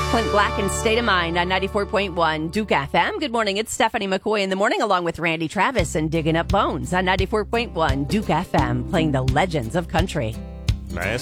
Clint Black and State of Mind on 94.1 Duke FM. Good morning. It's Stephanie McCoy in the morning along with Randy Travis and Digging Up Bones on 94.1 Duke FM, playing the legends of country.